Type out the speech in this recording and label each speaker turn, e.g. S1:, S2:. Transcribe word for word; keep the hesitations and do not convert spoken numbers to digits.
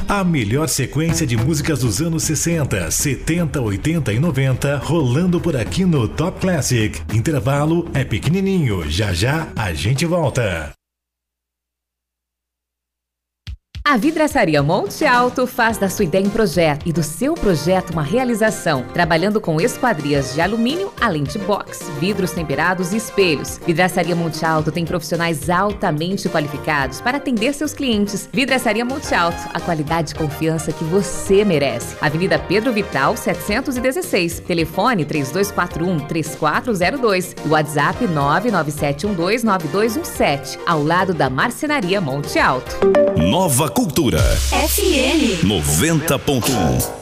S1: A melhor sequência de músicas dos anos sessenta, setenta, oitenta e noventa rolando por aqui no Top Classic. Intervalo é pequenininho, já já a gente volta.
S2: A Vidraçaria Monte Alto faz da sua ideia um projeto e do seu projeto uma realização, trabalhando com esquadrias de alumínio, além de box, vidros temperados e espelhos. Vidraçaria Monte Alto tem profissionais altamente qualificados para atender seus clientes. Vidraçaria Monte Alto, a qualidade e confiança que você merece. Avenida Pedro Vital, setecentos e dezesseis. Telefone três dois quatro um, três quatro zero dois e WhatsApp nove nove sete um dois nove dois um sete, ao lado da Marcenaria Monte Alto.
S3: Nova Cultura.
S4: F M
S3: noventa ponto um.